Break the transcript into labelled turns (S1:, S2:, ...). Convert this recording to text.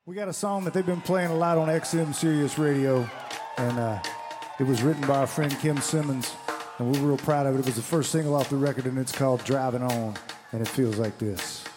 S1: We got a song that they've been playing a lot on XM Sirius Radio, and it was written by our friend Kim Simmons, and we're real proud of it. It was the first single off the record, and it's called Driving On, and it feels like this.